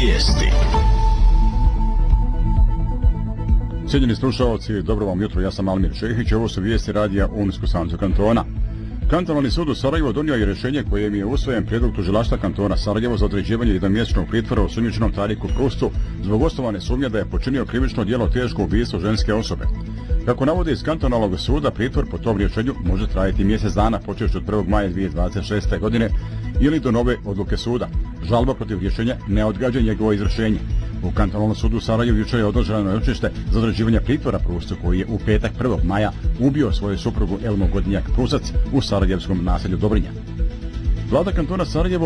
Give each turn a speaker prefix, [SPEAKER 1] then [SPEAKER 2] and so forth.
[SPEAKER 1] Vijesti.
[SPEAKER 2] Cijenjeni slušalci, dobro vam jutro, ja sam Almir Šehić, ovo su vijesti radija Unsko-Sanskog kantona. Kantonalni sud u Sarajevu donio je rješenje kojem je usvojen prijedlog tužilaštva kantona Sarajevo za određivanje jednomjesečnog pritvora osumnjičenom Tariku Prustu zbog osnovane sumnje da je počinio krivično djelo teško ubistvo ženske osobe. Kako navode iz kantonalnog suda, pritvor po tom rješenju može trajati mjesec dana počevši od 1. maja 2026. godine ili do nove odluke suda. Žalba protiv rješenja ne odgađa njegovo izvršenje. U kantonalnom sudu u Sarajevu jučer je održano ročište za određivanje pritvora Prustu koji je u petak 1. maja ubio svoju suprugu Elmu Godinjak Prusac u sarajevskom naselju Dobrinja. Vlada kantona Sarajevo